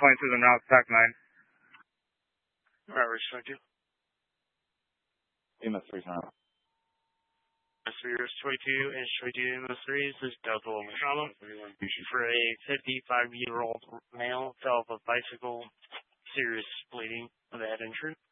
22 en route, TAC 9. Right, respect you. EMS 3 turn out. Series 22 and 22 MS3, this is Delta Loma Trauma for a 55-year-old male fell off a bicycle, serious bleeding of the head injury.